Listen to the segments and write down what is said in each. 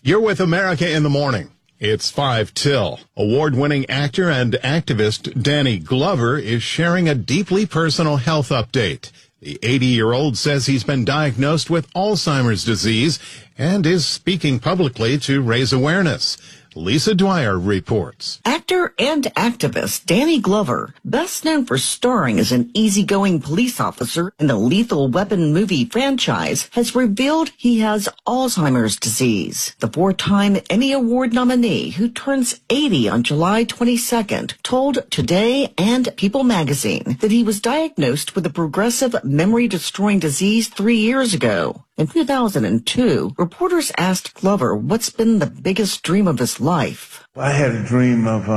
You're with America in the Morning. It's 5 till. Award-winning actor and activist Danny Glover is sharing a deeply personal health update. The 80-year-old says he's been diagnosed with Alzheimer's disease and is speaking publicly to raise awareness. Lisa Dwyer reports. Actor and activist Danny Glover, best known for starring as an easygoing police officer in the Lethal Weapon movie franchise, has revealed he has Alzheimer's disease. The 4-time Emmy Award nominee, who turns 80 on July 22nd, told Today and People magazine that he was diagnosed with a progressive memory-destroying disease 3 years ago. In 2002, reporters asked Glover what's been the biggest dream of his life. I had a dream of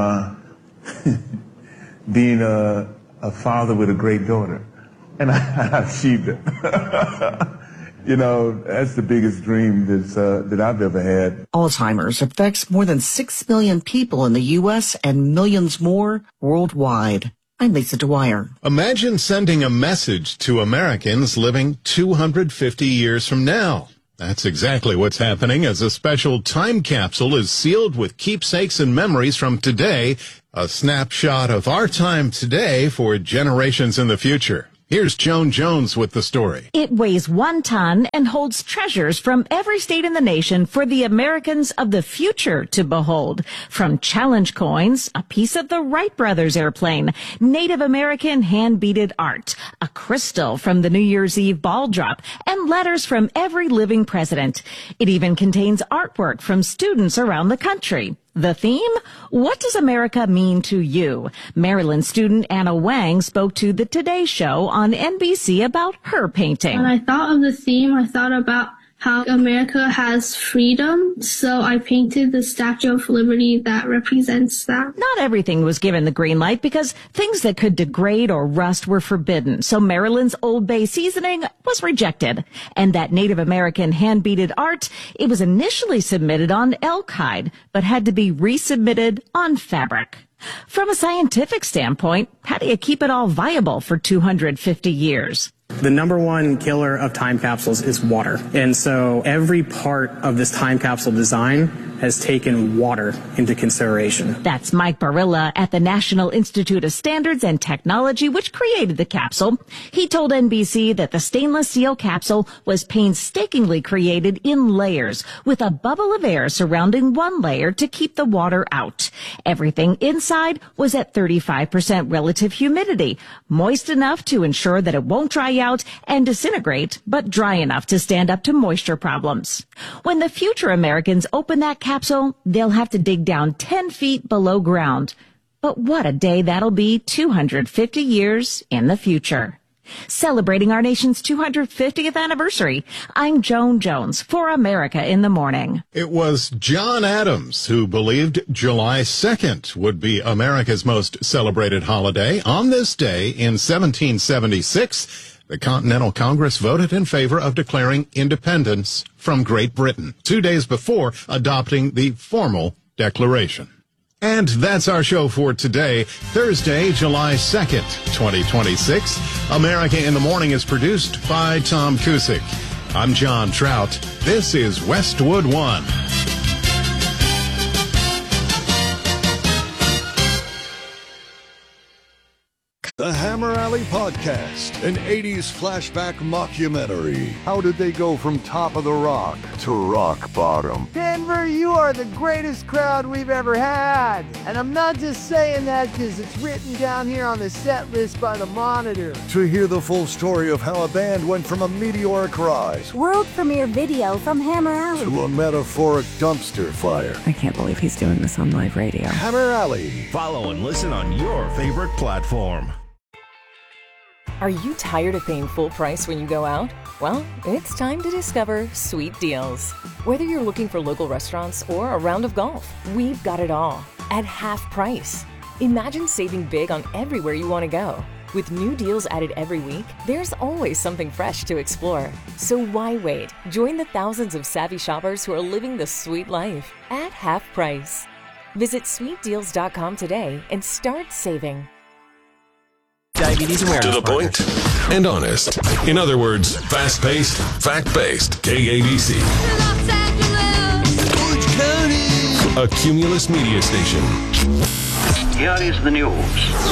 being a father with a great daughter, and I achieved it. You know, that's the biggest dream that I've ever had. Alzheimer's affects more than 6 million people in the U.S. and millions more worldwide. I'm Lisa Dwyer. Imagine sending a message to Americans living 250 years from now. That's exactly what's happening as a special time capsule is sealed with keepsakes and memories from today, a snapshot of our time today for generations in the future. Here's Joan Jones with the story. It weighs 1 ton and holds treasures from every state in the nation for the Americans of the future to behold. From challenge coins, a piece of the Wright brothers airplane, Native American hand-beaded art, a crystal from the New Year's Eve ball drop, and letters from every living president. It even contains artwork from students around the country. The theme? What does America mean to you? Maryland student Anna Wang spoke to the Today Show on NBC about her painting. When I thought of the theme, I thought about how America has freedom, so I painted the Statue of Liberty that represents that. Not everything was given the green light because things that could degrade or rust were forbidden, so Maryland's Old Bay seasoning was rejected. And that Native American hand-beaded art, it was initially submitted on elk hide, but had to be resubmitted on fabric. From a scientific standpoint, how do you keep it all viable for 250 years? The number one killer of time capsules is water. And so every part of this time capsule design has taken water into consideration. That's Mike Barilla at the National Institute of Standards and Technology, which created the capsule. He told NBC that the stainless steel capsule was painstakingly created in layers, with a bubble of air surrounding one layer to keep the water out. Everything inside was at 35% relative humidity, moist enough to ensure that it won't dry out and disintegrate, but dry enough to stand up to moisture problems. When the future Americans open that capsule, they'll have to dig down 10 feet below ground. But what a day that'll be 250 years in the future. Celebrating our nation's 250th anniversary, I'm Joan Jones for America in the Morning. It was John Adams who believed July 2nd would be America's most celebrated holiday. On this day in 1776, the Continental Congress voted in favor of declaring independence from Great Britain, 2 days before adopting the formal declaration. And that's our show for today, Thursday, July 2nd, 2026. America in the Morning is produced by Tom Cusick. I'm John Trout. This is Westwood One. The Hammer Alley Podcast, an 80s flashback mockumentary. How did they go from top of the rock to rock bottom? Denver, you are the greatest crowd we've ever had. And I'm not just saying that because it's written down here on the set list by the Monitor. To hear the full story of how a band went from a meteoric rise, world premiere video from Hammer Alley, to a metaphoric dumpster fire. I can't believe he's doing this on live radio. Hammer Alley. Follow and listen on your favorite platform. Are you tired of paying full price when you go out? Well, it's time to discover Sweet Deals. Whether you're looking for local restaurants or a round of golf, we've got it all at half price. Imagine saving big on everywhere you want to go. With new deals added every week, there's always something fresh to explore. So why wait? Join the thousands of savvy shoppers who are living the sweet life at half price. Visit sweetdeals.com today and start saving. Diabetes awareness. To the point and honest. In other words, fast-paced, fact-based. KABC. a Cumulus media station. Here is the news.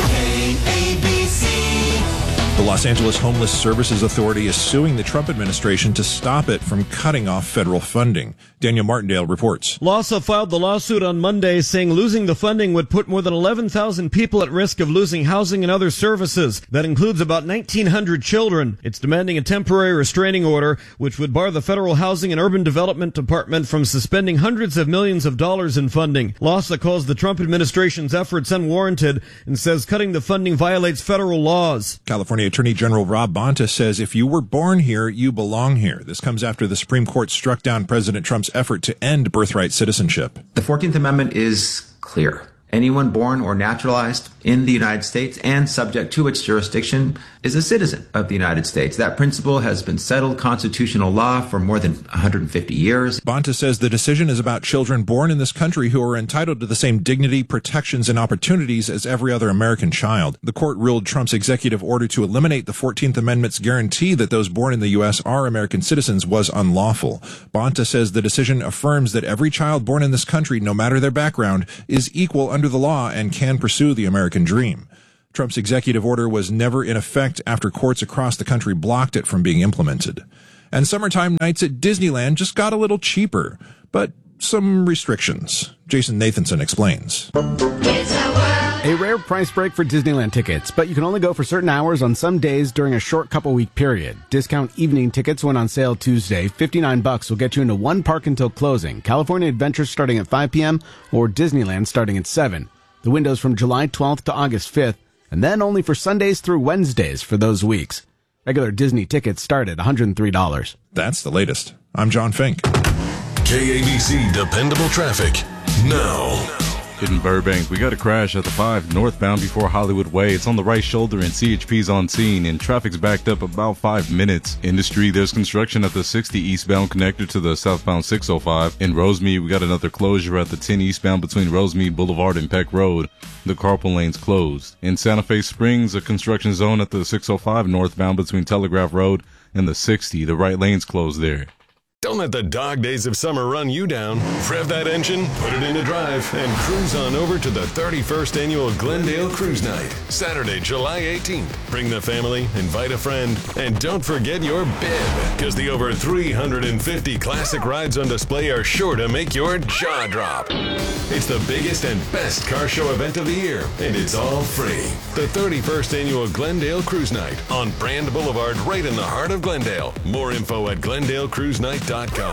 The Los Angeles Homeless Services Authority is suing the Trump administration to stop it from cutting off federal funding. Daniel Martindale reports. LAHSA filed the lawsuit on Monday, saying losing the funding would put more than 11,000 people at risk of losing housing and other services. That includes about 1,900 children. It's demanding a temporary restraining order, which would bar the Federal Housing and Urban Development Department from suspending hundreds of millions of dollars in funding. LAHSA calls the Trump administration's efforts unwarranted and says cutting the funding violates federal laws. California Attorney General Rob Bonta says if you were born here, you belong here. This comes after the Supreme Court struck down President Trump's effort to end birthright citizenship. The 14th Amendment is clear. Anyone born or naturalized in the United States and subject to its jurisdiction is a citizen of the United States. That principle has been settled constitutional law for more than 150 years. Bonta says the decision is about children born in this country who are entitled to the same dignity, protections, and opportunities as every other American child. The court ruled Trump's executive order to eliminate the 14th Amendment's guarantee that those born in the U.S. are American citizens was unlawful. Bonta says the decision affirms that every child born in this country, no matter their background, is equal under the law and can pursue the American dream. Trump's executive order was never in effect after courts across the country blocked it from being implemented. And summertime nights at Disneyland just got a little cheaper, but some restrictions. Jason Nathanson explains. A rare price break for Disneyland tickets, but you can only go for certain hours on some days during a short couple-week period. Discount evening tickets went on sale Tuesday. $59 will get you into one park until closing. California Adventure starting at 5 p.m. or Disneyland starting at 7. The window's from July 12th to August 5th, and then only for Sundays through Wednesdays for those weeks. Regular Disney tickets start at $103. That's the latest. I'm John Fink. KABC Dependable Traffic now. In Burbank, we got a crash at the 5 northbound before Hollywood Way. It's on the right shoulder and CHP's on scene, and traffic's backed up about 5 minutes. Industry, there's construction at the 60 eastbound connector to the southbound 605. In Rosemead, we got another closure at the 10 eastbound between Rosemead Boulevard and Peck Road. The carpool lane's closed. In Santa Fe Springs, a construction zone at the 605 northbound between Telegraph Road and the 60. The right lane's closed there. Don't let the dog days of summer run you down. Rev that engine, put it into drive, and cruise on over to the 31st Annual Glendale Cruise Night, Saturday, July 18th. Bring the family, invite a friend, and don't forget your bib, because the over 350 classic rides on display are sure to make your jaw drop. It's the biggest and best car show event of the year, and it's all free. The 31st Annual Glendale Cruise Night on Brand Boulevard, right in the heart of Glendale. More info at GlendaleCruiseNight.com.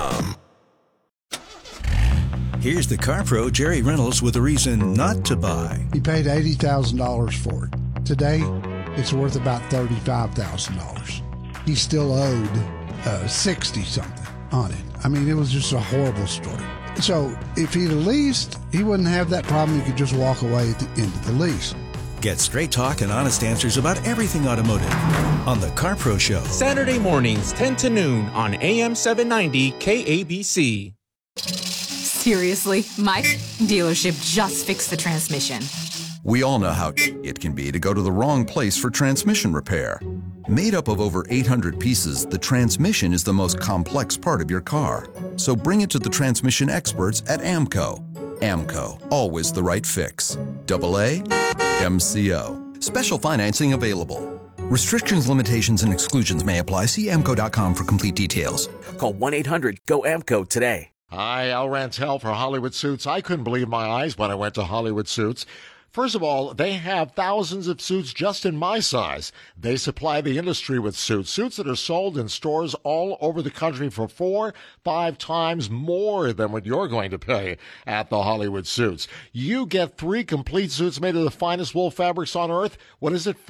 Here's the car pro, Jerry Reynolds, with a reason not to buy. He paid $80,000 for it. Today, it's worth about $35,000. He still owed 60-something on it. I mean, it was just a horrible story. So if he'd leased, he wouldn't have that problem. He could just walk away at the end of the lease. Get straight talk and honest answers about everything automotive on The Car Pro Show. Saturday mornings, 10 to noon on AM 790 KABC. Seriously, my dealership just fixed the transmission. We all know how it can be to go to the wrong place for transmission repair. Made up of over 800 pieces, the transmission is the most complex part of your car. So bring it to the transmission experts at AMCO. AMCO, always the right fix. AA MCO. Special financing available. Restrictions, limitations, and exclusions may apply. See AMCO.com for complete details. Call 1-800-GO-AMCO today. Hi, Al Rantel for Hollywood Suits. I couldn't believe my eyes when I went to Hollywood Suits. First of all, they have thousands of suits just in my size. They supply the industry with suits that are sold in stores all over the country for 4-5 times more than what you're going to pay at the Hollywood Suits. You get 3 complete suits made of the finest wool fabrics on earth. What is it,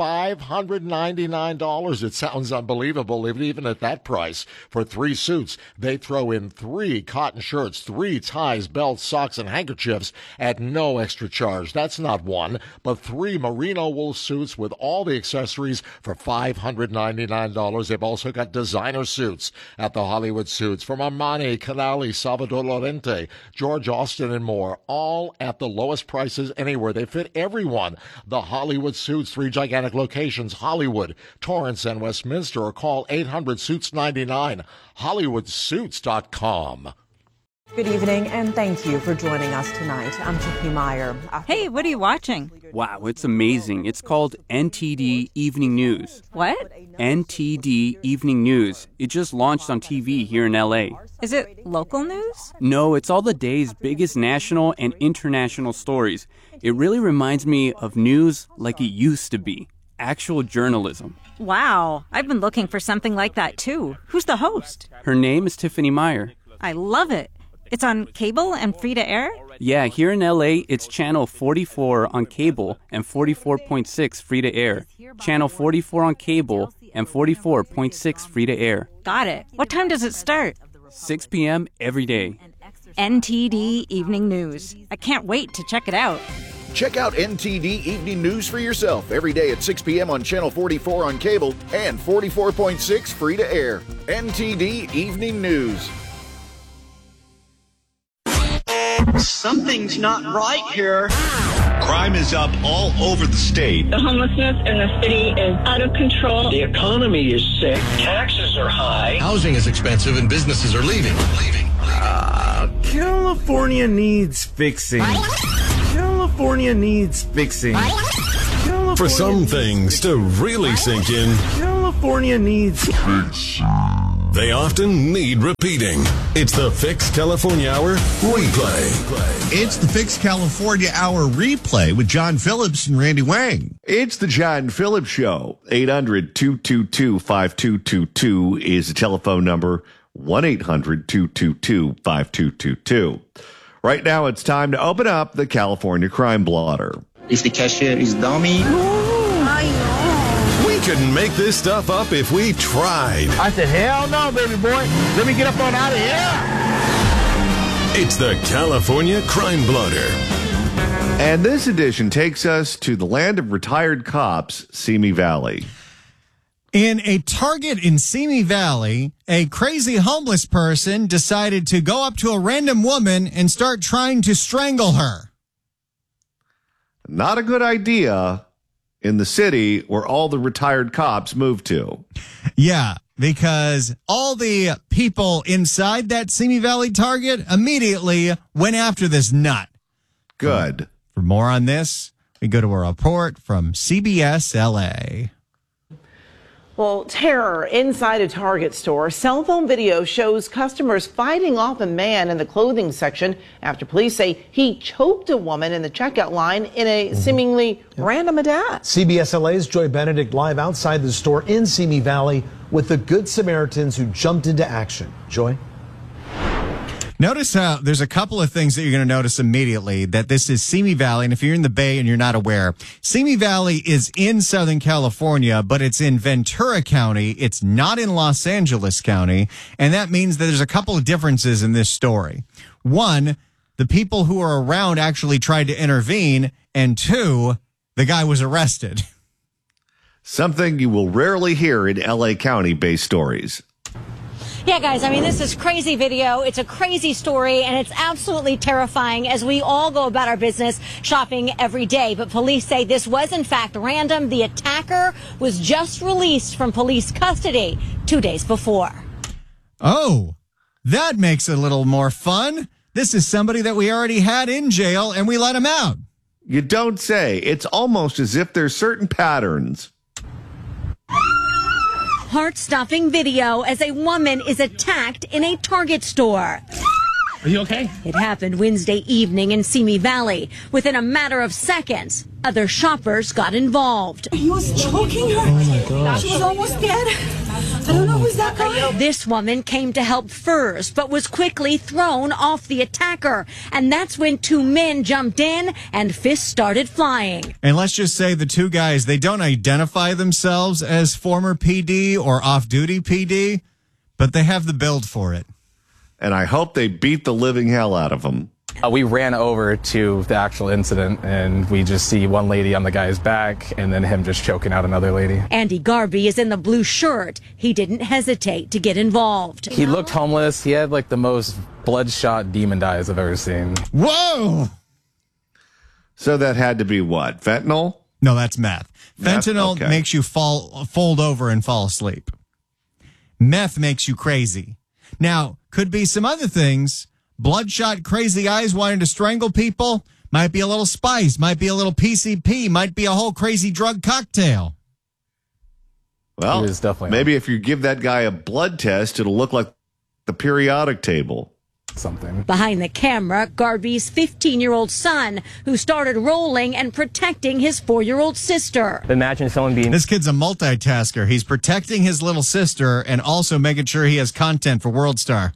$599? It sounds unbelievable, even at that price. For 3 suits, they throw in 3 cotton shirts, 3 ties, belts, socks, and handkerchiefs at no extra charge. That's not one, but 3 merino wool suits with all the accessories for $599. They've also got designer suits at the Hollywood Suits from Armani, Canali, Salvador Lorente, George Austin, and more, all at the lowest prices anywhere. They fit everyone. The Hollywood Suits, 3 gigantic locations, Hollywood, Torrance, and Westminster, or call 800-SUITS-99, HollywoodSuits.com. Good evening, and thank you for joining us tonight. I'm Tiffany Meyer. Hey, what are you watching? Wow, it's amazing. It's called NTD Evening News. What? NTD Evening News. It just launched on TV here in LA. Is it local news? No, it's all the day's biggest national and international stories. It really reminds me of news like it used to be. Actual journalism. Wow, I've been looking for something like that too. Who's the host? Her name is Tiffany Meyer. I love it. It's on cable and free to air? Yeah, here in LA, it's channel 44 on cable and 44.6 free to air. Channel 44 on cable and 44.6 free to air. Got it. What time does it start? 6 p.m. every day. NTD Evening News. I can't wait to check it out. Check out NTD Evening News for yourself every day at 6 p.m. on Channel 44 on cable and 44.6 free to air. NTD Evening News. Something's not right here. Crime is up all over the state. The homelessness in the city is out of control. The economy is sick. Taxes are high. Housing is expensive and businesses are leaving. California needs fixing. California needs fixing. For some things to really sink in, California needs fixing. They often need repeating. It's the Fix California Hour replay. It's the Fix California Hour replay with John Phillips and Randy Wang. It's the John Phillips Show. 800-222-5222 is the telephone number. 1-800-222-5222. Right now, it's time to open up the California Crime Blotter. If the cashier is dummy... We couldn't make this stuff up if we tried. I said, hell no, baby boy. Let me get up on out of here. It's the California Crime Blotter. And this edition takes us to the land of retired cops, Simi Valley. In a Target in Simi Valley, a crazy homeless person decided to go up to a random woman and start trying to strangle her. Not a good idea in the city where all the retired cops moved to. Yeah, because all the people inside that Simi Valley Target immediately went after this nut. Good. For more on this, we go to a report from CBS LA. Well, terror inside a Target store. Cell phone video shows customers fighting off a man in the clothing section after police say he choked a woman in the checkout line in a seemingly random attack. CBS LA's Joy Benedict live outside the store in Simi Valley with the Good Samaritans who jumped into action. Joy? Notice how there's a couple of things that you're going to notice immediately, that this is Simi Valley. And if you're in the Bay and you're not aware, Simi Valley is in Southern California, but it's in Ventura County. It's not in Los Angeles County. And that means that there's a couple of differences in this story. One, the people who are around actually tried to intervene. And two, the guy was arrested. Something you will rarely hear in LA County-based stories. Yeah, guys, I mean, this is crazy video. It's a crazy story, and it's absolutely terrifying as we all go about our business shopping every day. But police say this was, in fact, random. The attacker was just released from police custody 2 days before. Oh, that makes it a little more fun. This is somebody that we already had in jail, and we let him out. You don't say. It's almost as if there's certain patterns. Heart-stopping video as a woman is attacked in a Target store. Are you okay? It happened Wednesday evening in Simi Valley. Within a matter of seconds, other shoppers got involved. He was choking her. Oh my gosh. She was almost dead. I don't know who's that guy. This woman came to help first, but was quickly thrown off the attacker. And that's when two men jumped in and fists started flying. And let's just say the two guys, they don't identify themselves as former PD or off-duty PD, but they have the build for it. And I hope they beat the living hell out of them. We ran over to the actual incident, and we just see one lady on the guy's back and then him just choking out another lady. Andy Garvey is in the blue shirt. He didn't hesitate to get involved. He looked homeless. He had like the most bloodshot demon eyes I've ever seen. Whoa! So that had to be what? Fentanyl? No, that's meth. Fentanyl okay. makes you fold over and fall asleep. Meth makes you crazy. Now, could be some other things, bloodshot, crazy eyes wanting to strangle people. Might be a little spice, might be a little PCP, might be a whole crazy drug cocktail. Well, maybe if you give that guy a blood test, it'll look like the periodic table. Something. Behind the camera, Garvey's 15-year-old son, who started rolling and protecting his 4-year-old sister. Imagine someone being... This kid's a multitasker. He's protecting his little sister and also making sure he has content for WorldStar.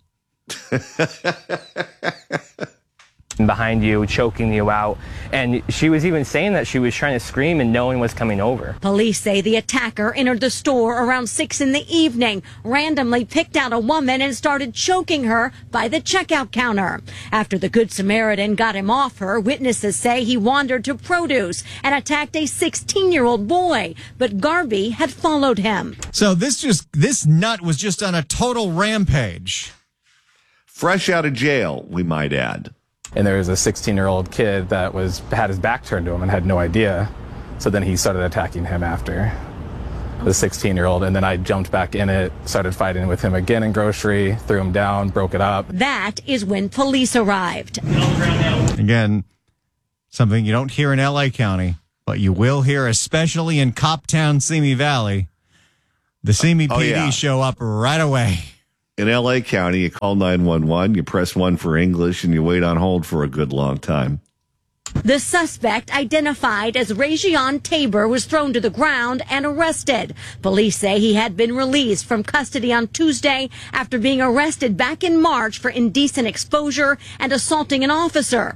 Behind you, choking you out. And she was even saying that she was trying to scream and no one was coming over. Police say the attacker entered the store around 6 in the evening, randomly picked out a woman and started choking her by the checkout counter. After the Good Samaritan got him off her, witnesses say he wandered to produce and attacked a 16-year-old boy, but Garvey had followed him. So this nut was just on a total rampage. Fresh out of jail, we might add. And there was a 16-year-old kid that had his back turned to him and had no idea. So then he started attacking him after, the 16-year-old. And then I jumped back in it, started fighting with him again in grocery, threw him down, broke it up. That is when police arrived. Again, something you don't hear in L.A. County, but you will hear especially in Coptown, Simi Valley. The Simi PD show up right away. In L.A. County, you call 911, you press 1 for English, and you wait on hold for a good long time. The suspect, identified as Rajion Tabor, was thrown to the ground and arrested. Police say he had been released from custody on Tuesday after being arrested back in March for indecent exposure and assaulting an officer.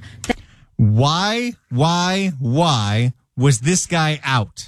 Why was this guy out?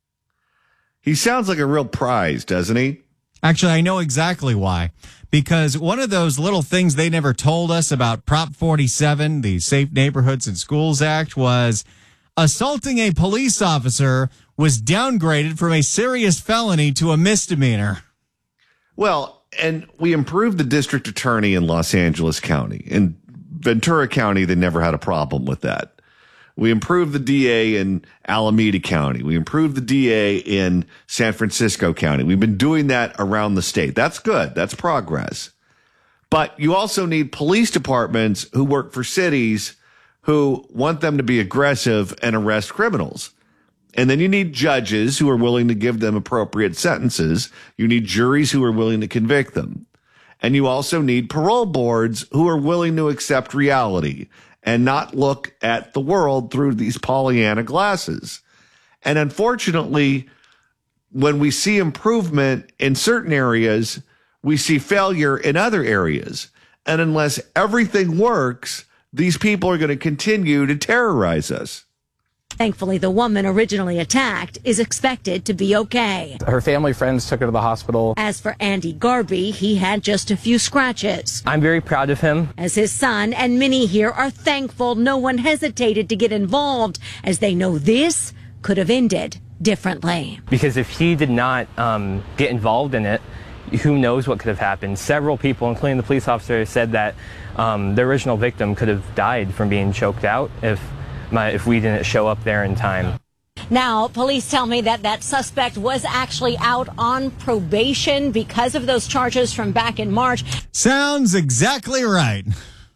He sounds like a real prize, doesn't he? Actually, I know exactly why. Because one of those little things they never told us about Prop 47, the Safe Neighborhoods and Schools Act, was assaulting a police officer was downgraded from a serious felony to a misdemeanor. Well, and we improved the district attorney in Los Angeles County. In Ventura County, they never had a problem with that. We improved the DA in Alameda County. We improved the DA in San Francisco County. We've been doing that around the state. That's good. That's progress. But you also need police departments who work for cities who want them to be aggressive and arrest criminals. And then you need judges who are willing to give them appropriate sentences. You need juries who are willing to convict them. And you also need parole boards who are willing to accept reality and not look at the world through these Pollyanna glasses. And unfortunately, when we see improvement in certain areas, we see failure in other areas. And unless everything works, these people are going to continue to terrorize us. Thankfully, the woman originally attacked is expected to be okay. Her family friends took her to the hospital. As for Andy Garvey, he had just a few scratches. I'm very proud of him. As his son and many here are thankful no one hesitated to get involved, as they know this could have ended differently. Because if he did not get involved in it, who knows what could have happened. Several people, including the police officer, said that the original victim could have died from being choked out if we didn't show up there in time. Now, police tell me that suspect was actually out on probation because of those charges from back in March. Sounds exactly right.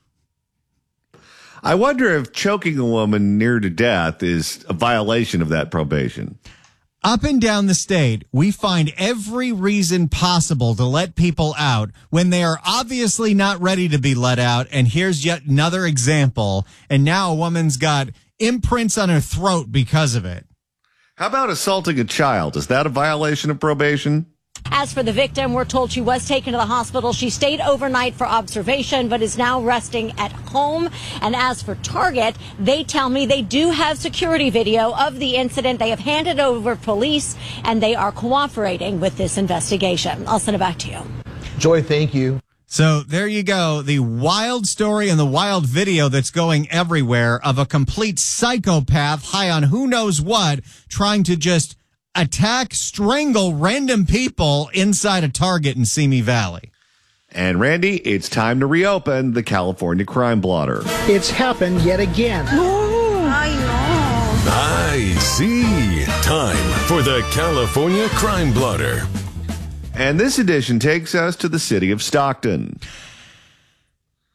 I wonder if choking a woman near to death is a violation of that probation. Up and down the state, we find every reason possible to let people out when they are obviously not ready to be let out. And here's yet another example. And now a woman's got imprints on her throat because of it. How about assaulting a child? Is that a violation of probation? As for the victim, we're told she was taken to the hospital. She stayed overnight for observation, but is now resting at home. And as for Target, they tell me they do have security video of the incident. They have handed over police, and they are cooperating with this investigation. I'll send it back to you. Joy, thank you. So there you go. The wild story and the wild video that's going everywhere of a complete psychopath high on who knows what, trying to just attack, strangle random people inside a Target in Simi Valley. And Randy, it's time to reopen the California Crime Blotter. It's happened yet again. I know. I see. Time for the California Crime Blotter. And this edition takes us to the city of Stockton.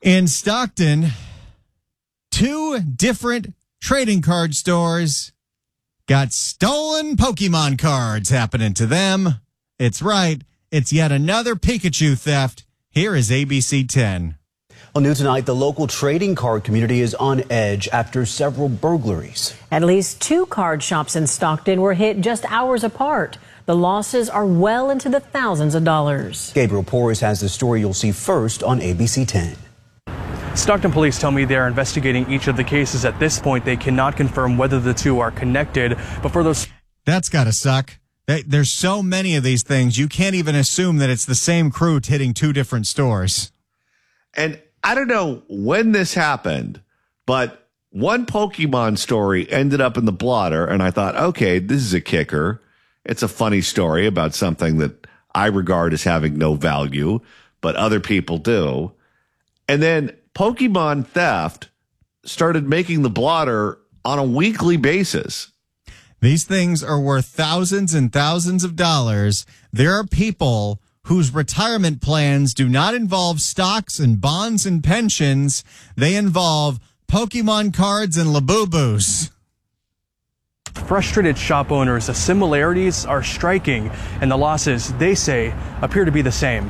In Stockton, 2 different trading card stores got stolen Pokemon cards happening to them. It's right. It's yet another Pikachu theft. Here is ABC 10. On New Tonight, the local trading card community is on edge after several burglaries. At least 2 card shops in Stockton were hit just hours apart. The losses are well into the thousands of dollars. Gabriel Porras has the story you'll see first on ABC 10. Stockton police tell me they are investigating each of the cases. At this point, they cannot confirm whether the 2 are connected. But for those... That's got to suck. There's so many of these things, you can't even assume that it's the same crew hitting 2 different stores. And I don't know when this happened, but one Pokemon story ended up in the blotter, and I thought, okay, this is a kicker. It's a funny story about something that I regard as having no value, but other people do. And then Pokemon theft started making the blotter on a weekly basis. These things are worth thousands and thousands of dollars. There are people whose retirement plans do not involve stocks and bonds and pensions. They involve Pokemon cards and Labubus. Frustrated shop owners, the similarities are striking, and the losses, they say, appear to be the same.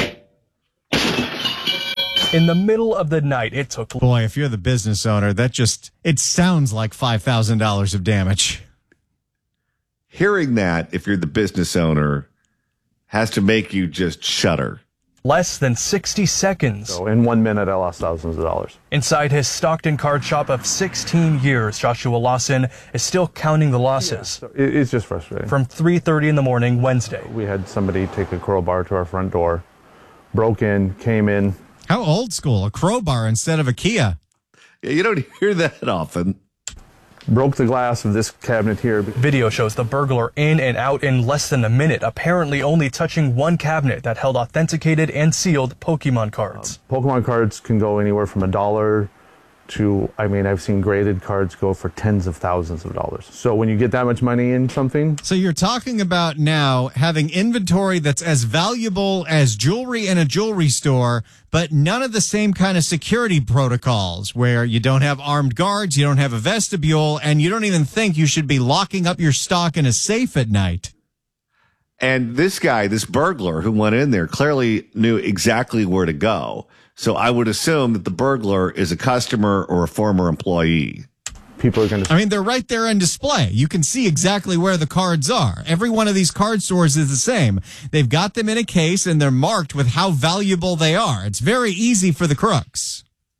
In the middle of the night, it took... Boy, if you're the business owner, it sounds like $5,000 of damage. Hearing that, if you're the business owner, has to make you just shudder. Less than 60 seconds. So in 1 minute, I lost thousands of dollars. Inside his Stockton card shop of 16 years, Joshua Lawson is still counting the losses. Yeah, so it's just frustrating. From 3:30 in the morning, Wednesday. We had somebody take a crowbar to our front door, broke in, came in. How old school, a crowbar instead of a Kia. Yeah, you don't hear that often. Broke the glass of this cabinet here. Video shows the burglar in and out in less than a minute, apparently only touching one cabinet that held authenticated and sealed Pokemon cards. Pokemon cards can go anywhere from $1 to, I've seen graded cards go for tens of thousands of dollars. So when you get that much money in something... So you're talking about now having inventory that's as valuable as jewelry in a jewelry store, but none of the same kind of security protocols where you don't have armed guards, you don't have a vestibule, and you don't even think you should be locking up your stock in a safe at night. And this guy, this burglar who went in there, clearly knew exactly where to go. So I would assume that the burglar is a customer or a former employee. People are going to... they're right there on display. You can see exactly where the cards are. Every one of these card stores is the same. They've got them in a case and they're marked with how valuable they are. It's very easy for the crooks.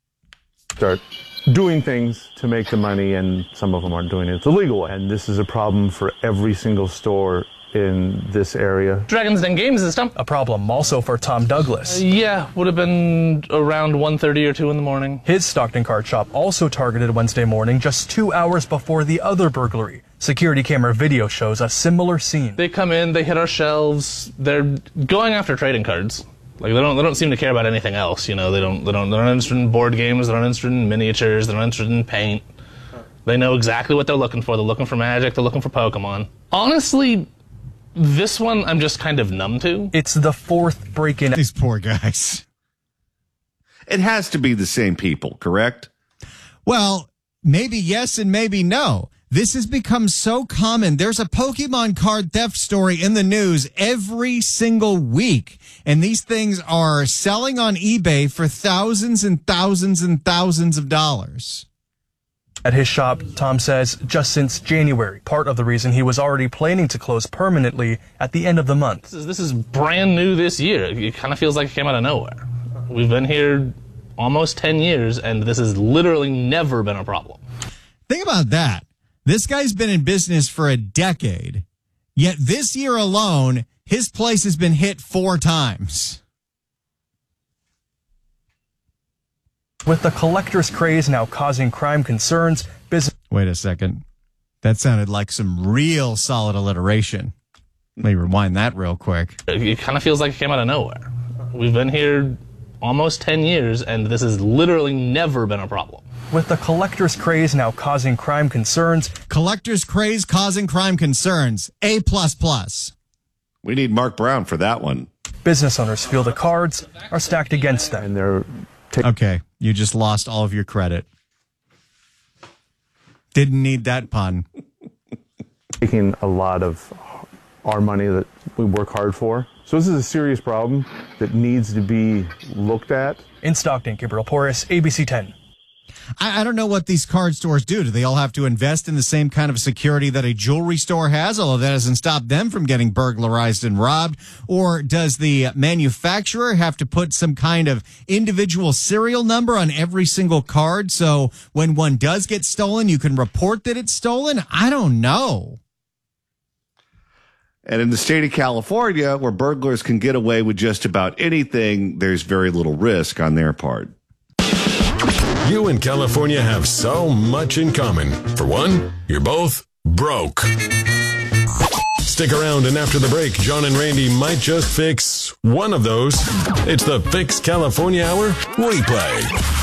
Start doing things to make the money, and some of them aren't doing it the legal way. And this is a problem for every single store in this area. Dragon's Den game system. A problem also for Tom Douglas. Yeah, would have been around 1:30 or 2 in the morning. His Stockton card shop also targeted Wednesday morning, just 2 hours before the other burglary. Security camera video shows a similar scene. They come in, they hit our shelves. They're going after trading cards. Like they don't seem to care about anything else. You know, they're not interested in board games. They're not interested in miniatures. They're not interested in paint. They know exactly what they're looking for. They're looking for Magic. They're looking for Pokemon. Honestly, this one I'm just kind of numb to. It's the 4th break-in. These poor guys. It has to be the same people, correct? Well, maybe yes and maybe no. This has become so common. There's a Pokemon card theft story in the news every single week. And these things are selling on eBay for thousands and thousands and thousands of dollars. At his shop, Tom says, just since January, part of the reason he was already planning to close permanently at the end of the month. This is brand new this year. It kind of feels like it came out of nowhere. We've been here almost 10 years, and this has literally never been a problem. Think about that. This guy's been in business for a decade, yet this year alone, his place has been hit 4 times. With the collector's craze now causing crime concerns, Wait a second. That sounded like some real solid alliteration. Let me rewind that real quick. It kind of feels like it came out of nowhere. We've been here almost 10 years, and this has literally never been a problem. With the collector's craze now causing crime concerns. Collector's craze causing crime concerns. A++. We need Mark Brown for that one. Business owners feel the cards are stacked against them. And they're Okay, you just lost all of your credit. Didn't need that pun. Taking a lot of our money that we work hard for. So this is a serious problem that needs to be looked at. In Stockton, Gabriel Porras, ABC 10. I don't know what these card stores do. Do they all have to invest in the same kind of security that a jewelry store has, although that doesn't stop them from getting burglarized and robbed? Or does the manufacturer have to put some kind of individual serial number on every single card so when one does get stolen, you can report that it's stolen? I don't know. And in the state of California, where burglars can get away with just about anything, there's very little risk on their part. You and California have so much in common. For one, you're both broke. Stick around, and after the break, John and Randy might just fix one of those. It's the Fix California Hour replay.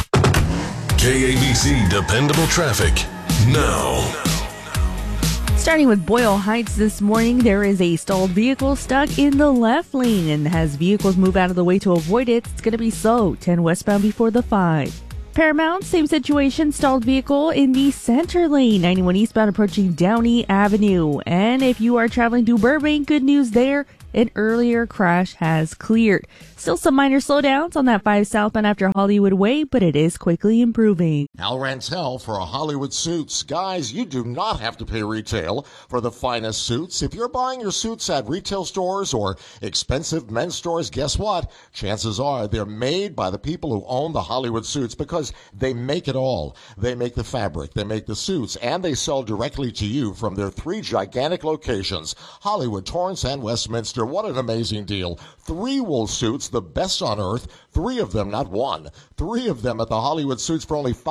KABC Dependable Traffic now. Starting with Boyle Heights this morning, there is a stalled vehicle stuck in the left lane, and as vehicles move out of the way to avoid it, it's going to be slow. 10 westbound before the 5. Paramount, same situation, stalled vehicle in the center lane, 91 eastbound approaching Downey Avenue. And if you are traveling to Burbank, good news there. An earlier crash has cleared. Still some minor slowdowns on that 5 southbound after Hollywood Way, but it is quickly improving. Al Rantel for a Hollywood Suits. Guys, you do not have to pay retail for the finest suits. If you're buying your suits at retail stores or expensive men's stores, guess what? Chances are they're made by the people who own the Hollywood Suits because they make it all. They make the fabric, they make the suits, and they sell directly to you from their 3 gigantic locations, Hollywood, Torrance, and Westminster. What an amazing deal. 3 wool suits, the best on earth. 3 of them, not one. 3 of them at the Hollywood Suits for only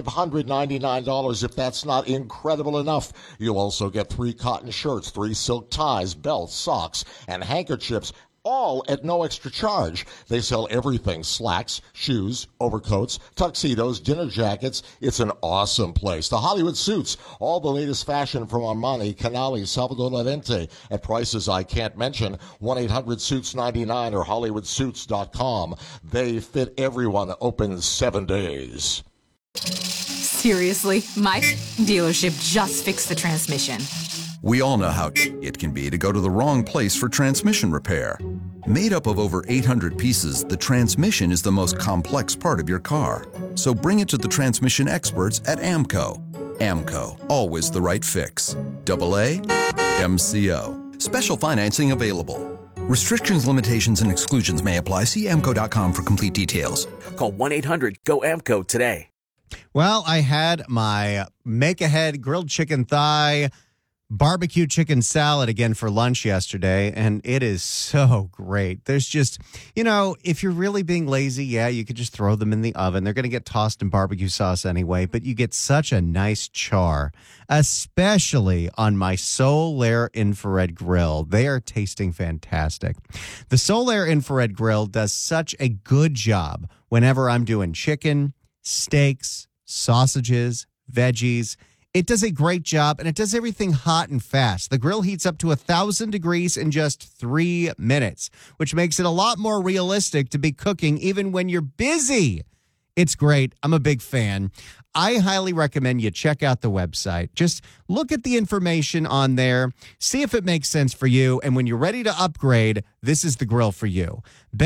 $599. If that's not incredible enough, you'll also get 3 cotton shirts, 3 silk ties, belts, socks, and handkerchiefs, all at no extra charge. They sell everything: slacks, shoes, overcoats, tuxedos, dinner jackets. It's an awesome place. The Hollywood Suits, all the latest fashion from Armani, Canali, Salvador Lorente at prices I can't mention. 1-800-SUITS-99 or HollywoodSuits.com. They fit everyone. Open 7 days. Seriously, my dealership just fixed the transmission. We all know how it can be to go to the wrong place for transmission repair. Made up of over 800 pieces, the transmission is the most complex part of your car. So bring it to the transmission experts at AMCO. AMCO, always the right fix. AA MCO. Special financing available. Restrictions, limitations, and exclusions may apply. See AMCO.com for complete details. Call 1-800-GO-AMCO today. Well, I had my make-ahead grilled chicken thigh barbecue chicken salad again for lunch yesterday, and it is so great. There's just, if you're really being lazy, yeah, you could just throw them in the oven. They're going to get tossed in barbecue sauce anyway, but you get such a nice char, especially on my Solaire infrared grill. They are tasting fantastic. The Solaire infrared grill does such a good job whenever I'm doing chicken, steaks, sausages, veggies. It does a great job, and it does everything hot and fast. The grill heats up to 1,000 degrees in just 3 minutes, which makes it a lot more realistic to be cooking even when you're busy. It's great. I'm a big fan. I highly recommend you check out the website. Just look at the information on there, see if it makes sense for you, and when you're ready to upgrade, this is the grill for you.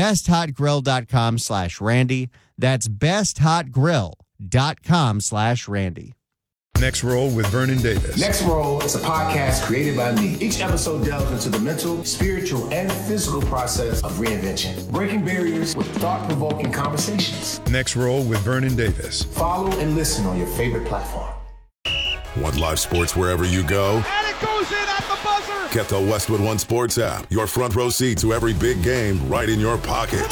BestHotGrill.com/Randy. That's BestHotGrill.com/Randy. Next Roll with Vernon Davis. Next Roll is a podcast created by me. Each episode delves into the mental, spiritual, and physical process of reinvention, breaking barriers with thought-provoking conversations. Next Roll with Vernon Davis. Follow and listen on your favorite platform. Want live sports wherever you go? And it goes in at the buzzer. Get the Westwood One Sports app. Your front row seat to every big game right in your pocket.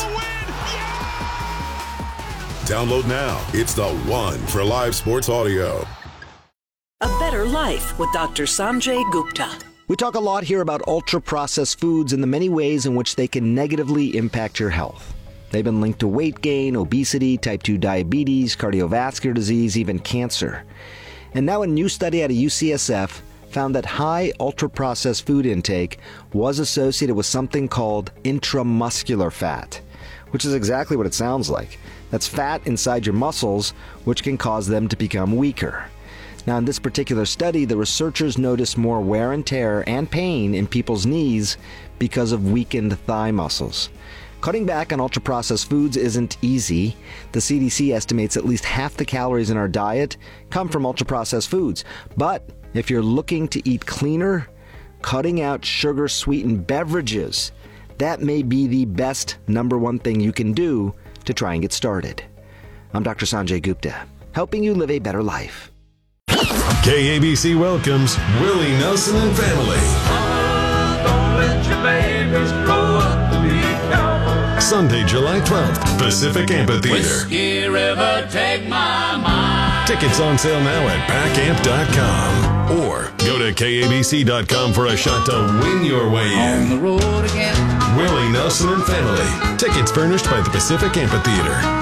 Download now. It's the one for live sports audio. A Better Life with Dr. Sanjay Gupta. We talk a lot here about ultra-processed foods and the many ways in which they can negatively impact your health. They've been linked to weight gain, obesity, type 2 diabetes, cardiovascular disease, even cancer. And now a new study out of UCSF found that high ultra-processed food intake was associated with something called intramuscular fat, which is exactly what it sounds like. That's fat inside your muscles, which can cause them to become weaker. Now, in this particular study, the researchers noticed more wear and tear and pain in people's knees because of weakened thigh muscles. Cutting back on ultra-processed foods isn't easy. The CDC estimates at least half the calories in our diet come from ultra-processed foods. But if you're looking to eat cleaner, cutting out sugar-sweetened beverages, that may be the best number one thing you can do to try and get started. I'm Dr. Sanjay Gupta, helping you live a better life. KABC welcomes Willie Nelson and family. Don't let your babies grow up to be cowboys. Sunday, July 12th, Pacific Amphitheater. Whiskey River, take my mind. Tickets on sale now at packamp.com. Or go to KABC.com for a shot to win your way in. On the road again. Willie Nelson and family. Tickets furnished by the Pacific Amphitheater.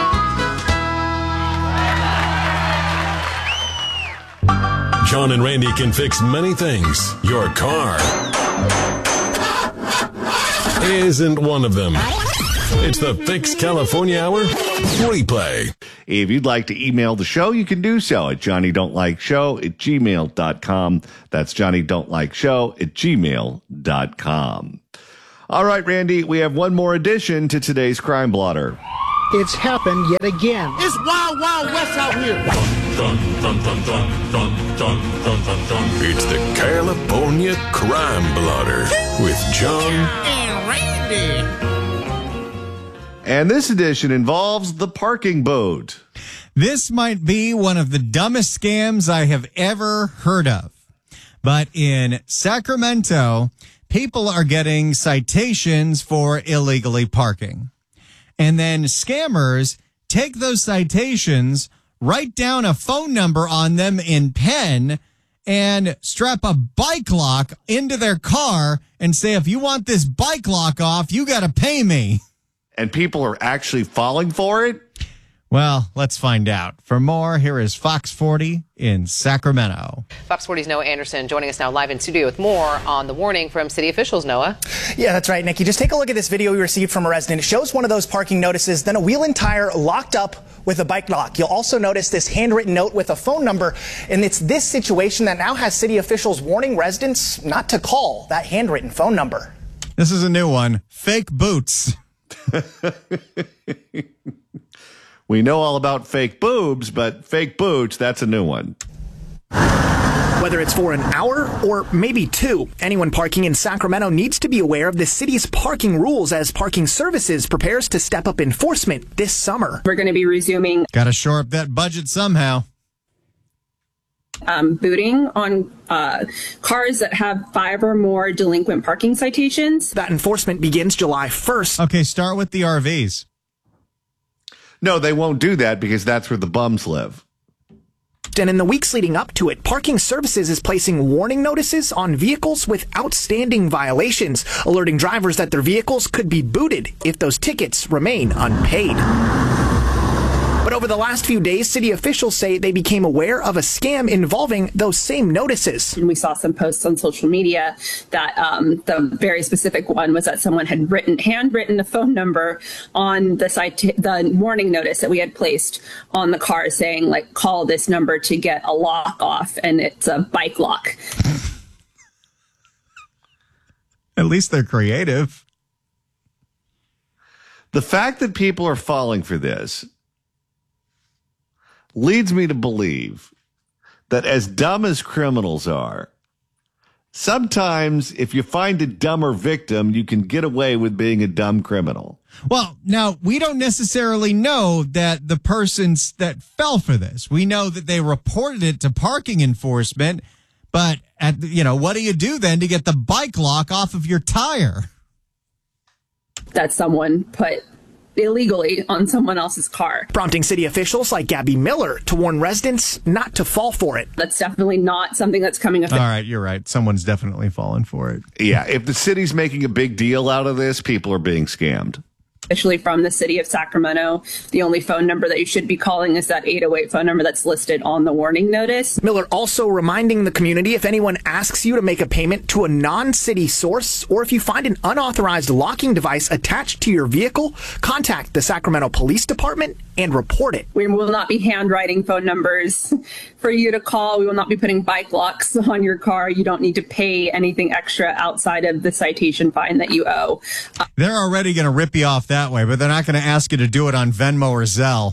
John and Randy can fix many things. Your car isn't one of them. It's the Fix California Hour replay. If you'd like to email the show, you can do so at johnnydon'tlikeshow@gmail.com. That's johnnydon'tlikeshow@gmail.com. All right, Randy, we have one more addition to today's Crime Blotter. It's happened yet again. It's Wild Wild West out here. Dun, dun, dun, dun, dun, dun, dun, dun, dun. It's the California Crime Blotter with John and Randy. And this edition involves the parking boat. This might be one of the dumbest scams I have ever heard of. But in Sacramento, people are getting citations for illegally parking. And then scammers take those citations, write down a phone number on them in pen, and strap a bike lock into their car and say, if you want this bike lock off, you got to pay me. And people are actually falling for it? Well, let's find out. For more, here is Fox 40 in Sacramento. Fox 40's Noah Anderson joining us now live in studio with more on the warning from city officials. Noah? Yeah, that's right, Nikki. Just take a look at this video we received from a resident. It shows one of those parking notices, then a wheel and tire locked up with a bike lock. You'll also notice this handwritten note with a phone number, and it's this situation that now has city officials warning residents not to call that handwritten phone number. This is a new one. Fake boots. We know all about fake boobs, but fake boots, that's a new one. Whether it's for an hour or maybe two, anyone parking in Sacramento needs to be aware of the city's parking rules as Parking Services prepares to step up enforcement this summer. We're going to be resuming. Got to shore up that budget somehow. Booting on cars that have 5 or more delinquent parking citations. That enforcement begins July 1st. Okay, start with the RVs. No, they won't do that because that's where the bums live. And in the weeks leading up to it, Parking Services is placing warning notices on vehicles with outstanding violations, alerting drivers that their vehicles could be booted if those tickets remain unpaid. But over the last few days, city officials say they became aware of a scam involving those same notices. And we saw some posts on social media that the very specific one was that someone had handwritten the phone number on the warning notice that we had placed on the car saying, like, call this number to get a lock off, and it's a bike lock. At least they're creative. The fact that people are falling for this leads me to believe that as dumb as criminals are, sometimes if you find a dumber victim, you can get away with being a dumb criminal. Well, now, we don't necessarily know that the persons that fell for this. We know that they reported it to parking enforcement, but, what do you do then to get the bike lock off of your tire? That someone put illegally on someone else's car. Prompting city officials like Gabby Miller to warn residents not to fall for it. That's definitely not something that's coming up. All right, you're right. Someone's definitely fallen for it. Yeah, if the city's making a big deal out of this, people are being scammed. Officially from the city of Sacramento, the only phone number that you should be calling is that 808 phone number that's listed on the warning notice. Miller also reminding the community, if anyone asks you to make a payment to a non-city source, or if you find an unauthorized locking device attached to your vehicle, contact the Sacramento Police Department and report it. We will not be handwriting phone numbers for you to call. We will not be putting bike locks on your car. You don't need to pay anything extra outside of the citation fine that you owe. They're already going to rip you off that way, but they're not going to ask you to do it on Venmo or Zelle.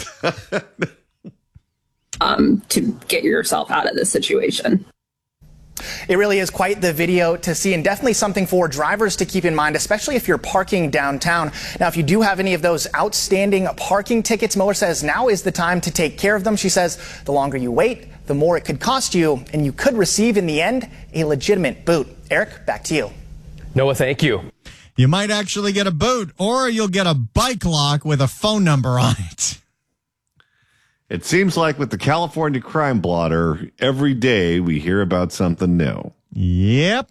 To get yourself out of this situation. It really is quite the video to see, and definitely something for drivers to keep in mind, especially if you're parking downtown. Now, if you do have any of those outstanding parking tickets, Miller says now is the time to take care of them. She says the longer you wait, the more it could cost you, and you could receive in the end a legitimate boot. Eric, back to you. Noah, thank you. You might actually get a boot, or you'll get a bike lock with a phone number on it. It seems like with the California crime blotter, every day we hear about something new. Yep.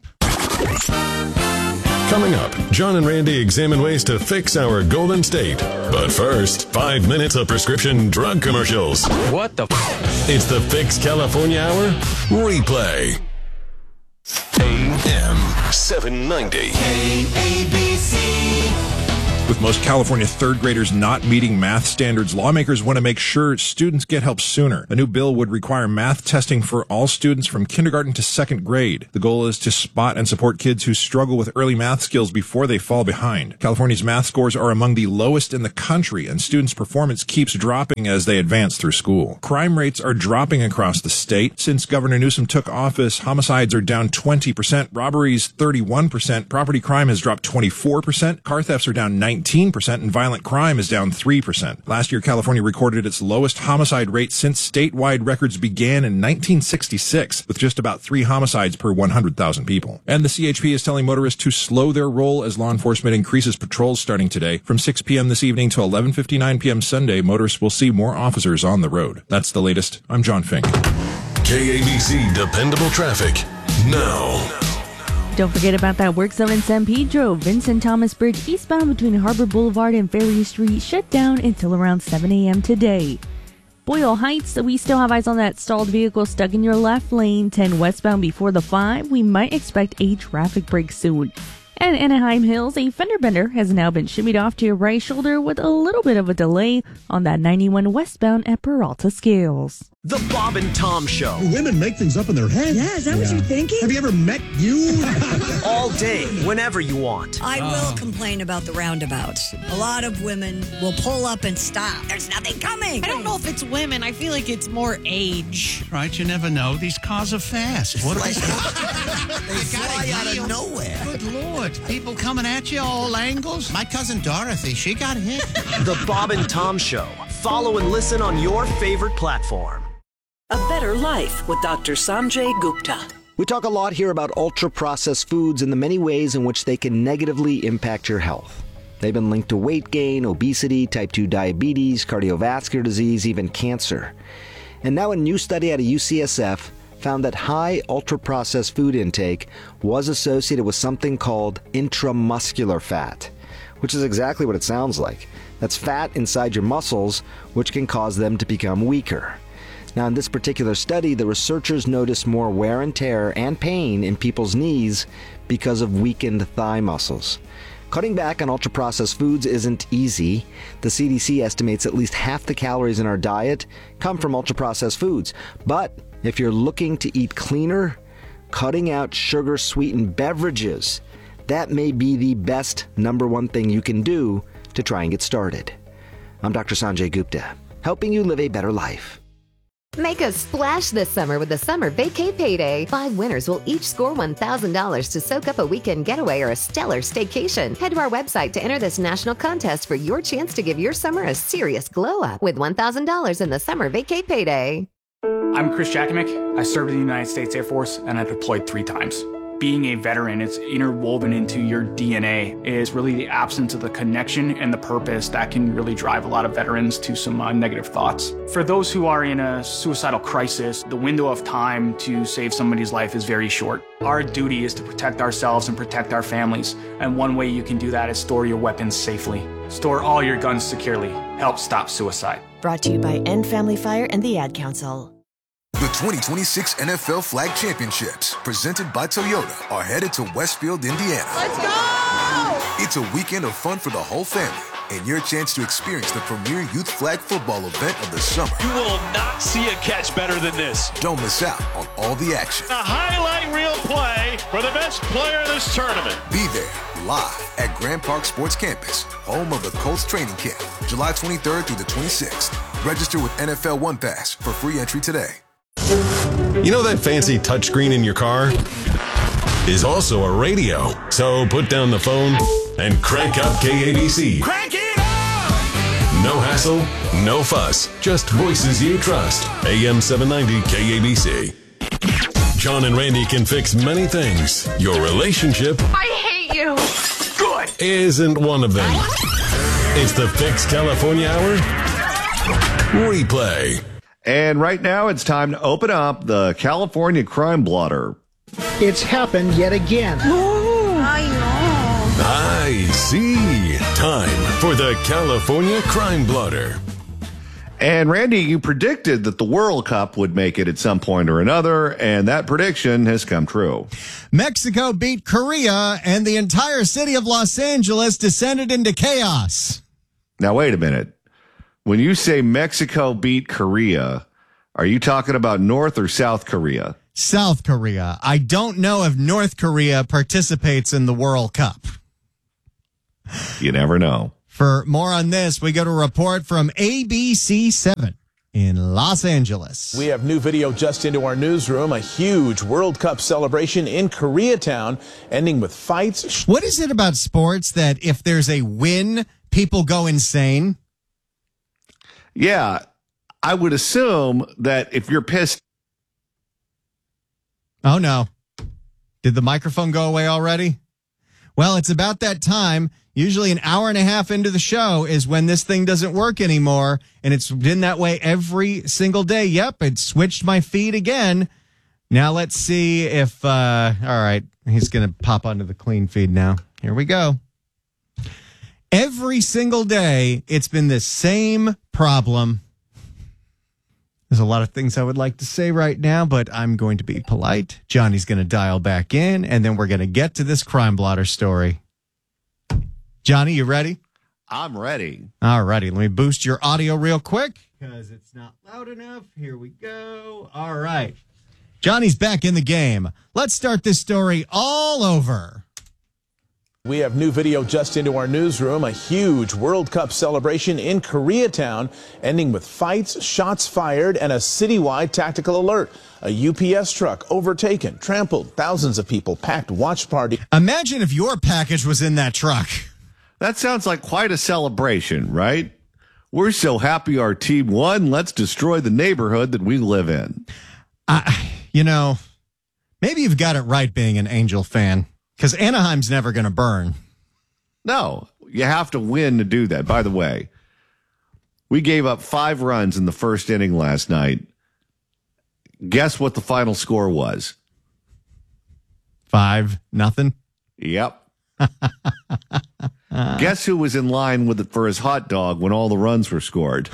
Coming up, John and Randy examine ways to fix our Golden State. But first, 5 minutes of prescription drug commercials. What the It's the Fix California Hour replay. AM 790. KABC. With most California third graders not meeting math standards, lawmakers want to make sure students get help sooner. A new bill would require math testing for all students from kindergarten to second grade. The goal is to spot and support kids who struggle with early math skills before they fall behind. California's math scores are among the lowest in the country, and students' performance keeps dropping as they advance through school. Crime rates are dropping across the state. Since Governor Newsom took office, homicides are down 20%, robberies 31%, property crime has dropped 24%, car thefts are down 19%, and violent crime is down 3%. Last year, California recorded its lowest homicide rate since statewide records began in 1966, with just about 3 homicides per 100,000 people. And the CHP is telling motorists to slow their roll as law enforcement increases patrols starting today. From 6 p.m. this evening to 11:59 p.m. Sunday, motorists will see more officers on the road. That's the latest. I'm John Fink. KABC Dependable Traffic now. Don't forget about that work zone in San Pedro. Vincent Thomas Bridge eastbound between Harbor Boulevard and Ferry Street shut down until around 7 a.m. today. Boyle Heights, we still have eyes on that stalled vehicle stuck in your left lane. 10 westbound before the 5. We might expect a traffic break soon. And Anaheim Hills, a fender bender has now been shimmied off to your right shoulder with a little bit of a delay on that 91 westbound at Peralta Scales. The Bob and Tom Show. Women make things up in their head. Yeah, is that what you're thinking? Have you ever met you? All day, whenever you want. I will complain about the roundabouts. A lot of women will pull up and stop. There's nothing coming. I don't know if it's women. I feel like it's more age. Right, you never know. These cars are fast. What are they? They fly out of nowhere. Good Lord. People coming at you all angles. My cousin Dorothy, she got hit. The Bob and Tom Show. Follow and listen on your favorite platform. A Better Life with Dr. Sanjay Gupta. We talk a lot here about ultra-processed foods and the many ways in which they can negatively impact your health. They've been linked to weight gain, obesity, type 2 diabetes, cardiovascular disease, even cancer. And now a new study out of UCSF found that high ultra-processed food intake was associated with something called intramuscular fat, which is exactly what it sounds like. That's fat inside your muscles, which can cause them to become weaker. Now, in this particular study, the researchers noticed more wear and tear and pain in people's knees because of weakened thigh muscles. Cutting back on ultra-processed foods isn't easy. The CDC estimates at least half the calories in our diet come from ultra-processed foods. But if you're looking to eat cleaner, cutting out sugar-sweetened beverages, that may be the best #1 thing you can do to try and get started. I'm Dr. Sanjay Gupta, helping you live a better life. Make a splash this summer with the Summer Vacay Payday. 5 winners will each score $1,000 to soak up a weekend getaway or a stellar staycation. Head to our website to enter this national contest for your chance to give your summer a serious glow-up with $1,000 in the Summer Vacay Payday. I'm Chris Jakimick. I served in the United States Air Force and I deployed 3 times. Being a veteran, it's interwoven into your DNA, is really the absence of the connection and the purpose that can really drive a lot of veterans to some negative thoughts. For those who are in a suicidal crisis, the window of time to save somebody's life is very short. Our duty is to protect ourselves and protect our families, and one way you can do that is store your weapons safely. Store all your guns securely. Help stop suicide. Brought to you by End Family Fire and the Ad Council. The 2026 NFL Flag Championships, presented by Toyota, are headed to Westfield, Indiana. Let's go! It's a weekend of fun for the whole family and your chance to experience the premier youth flag football event of the summer. You will not see a catch better than this. Don't miss out on all the action. A highlight reel play for the best player in this tournament. Be there live at Grand Park Sports Campus, home of the Colts training camp, July 23rd through the 26th. Register with NFL One Pass for free entry today. You know that fancy touchscreen in your car is also a radio. So put down the phone and crank up KABC. Crank it up! No hassle, no fuss, just voices you trust. AM 790 KABC. John and Randy can fix many things. Your relationship, I hate you. Good. isn't one of them. It's the Fix California Hour replay. And right now it's time to open up the California Crime Blotter. It's happened yet again. I see. Time for the California Crime Blotter. And Randy, you predicted that the World Cup would make it at some point or another, and that prediction has come true. Mexico beat Korea, and the entire city of Los Angeles descended into chaos. Now, wait a minute. When you say Mexico beat Korea, are you talking about North or South Korea? South Korea. I don't know if North Korea participates in the World Cup. You never know. For more on this, we go to a report from ABC7 in Los Angeles. We have new video just into our newsroom. A huge World Cup celebration in Koreatown, ending with fights. What is it about sports that if there's a win, people go insane? Yeah, I would assume that if you're pissed. Oh, no. Did the microphone go away already? Well, it's about that time. Usually an hour and a half into the show is when this thing doesn't work anymore. And it's been that way every single day. Yep, it switched my feed again. Now let's see if, all right, he's going to pop onto the clean feed now. Here we go. Every single day, it's been the same problem. There's a lot of things I would like to say right now, but I'm going to be polite. Johnny's going to dial back in, and then we're going to get to this crime blotter story. Johnny, you ready? I'm ready. All righty. Let me boost your audio real quick because it's not loud enough. Here we go. All right. Johnny's back in the game. Let's start this story all over. We have new video just into our newsroom. A huge World Cup celebration in Koreatown, ending with fights, shots fired, and a citywide tactical alert. A UPS truck overtaken, trampled, thousands of people packed watch party. Imagine if your package was in that truck. That sounds like quite a celebration, right? We're so happy our team won. Let's destroy the neighborhood that we live in. You know, maybe you've got it right being an Angel fan. Because Anaheim's never going to burn. No, you have to win to do that. By the way, we gave up 5 runs in the first inning last night. Guess what the final score was? 5-0. Yep. Guess who was in line with it for his hot dog when all the runs were scored?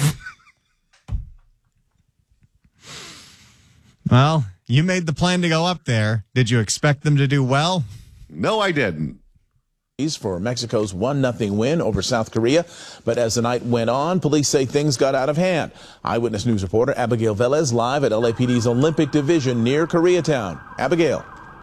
Well, you made the plan to go up there. Did you expect them to do well? No, I didn't. For Mexico's 1-0 win over South Korea. But as the night went on, police say things got out of hand. Eyewitness News reporter Abigail Velez live at LAPD's Olympic Division near Koreatown. Abigail.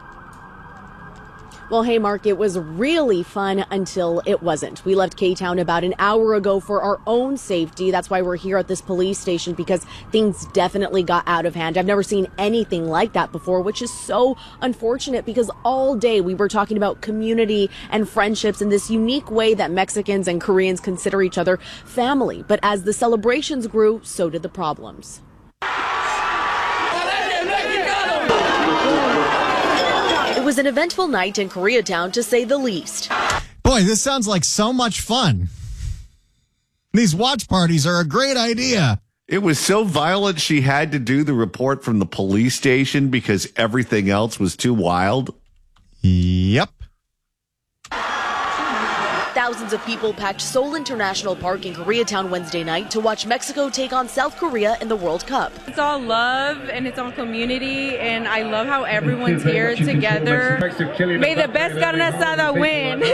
Well, hey, Mark, it was really fun until it wasn't. We left K-Town about an hour ago for our own safety. That's why we're here at this police station, because things definitely got out of hand. I've never seen anything like that before, which is so unfortunate because all day we were talking about community and friendships in this unique way that Mexicans and Koreans consider each other family. But as the celebrations grew, so did the problems. It was an eventful night in Koreatown, to say the least. Boy, this sounds like so much fun. These watch parties are a great idea. It was so violent she had to do the report from the police station because everything else was too wild. Yep. Thousands of people packed Seoul International Park in Koreatown Wednesday night to watch Mexico take on South Korea in the World Cup. It's all love and it's all community, and I love how everyone's here together. May the best carne asada win.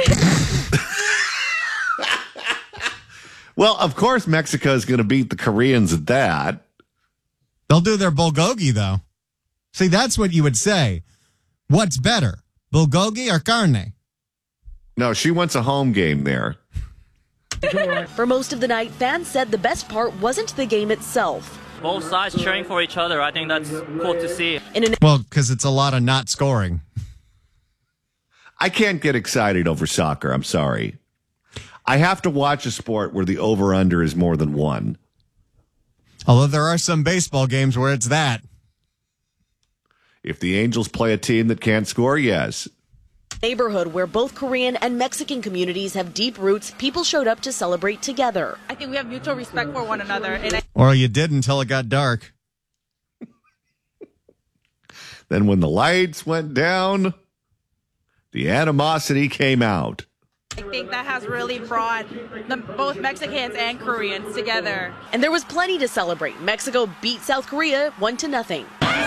Well, of course, Mexico is going to beat the Koreans at that. They'll do their bulgogi, though. See, that's what you would say. What's better, bulgogi or carne? No, she wants a home game there. For most of the night, fans said the best part wasn't the game itself. Both sides cheering for each other. I think that's cool to see. Well, because it's a lot of not scoring. I can't get excited over soccer. I'm sorry. I have to watch a sport where the over-under is more than one. Although there are some baseball games where it's that. If the Angels play a team that can't score, yes. Neighborhood where both Korean and Mexican communities have deep roots, people showed up to celebrate together. I think we have mutual respect for one another. Or you did until it got dark. Then when the lights went down, the animosity came out. I think that has really brought both Mexicans and Koreans together. And there was plenty to celebrate. Mexico beat South Korea 1-0.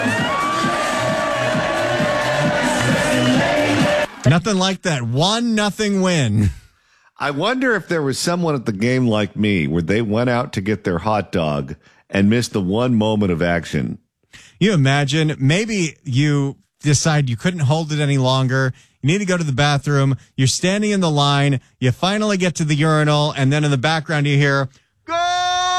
Nothing like that 1-0 win. I wonder if there was someone at the game like me where they went out to get their hot dog and missed the one moment of action. You imagine, maybe you decide you couldn't hold it any longer. You need to go to the bathroom. You're standing in the line. You finally get to the urinal. And then in the background, you hear,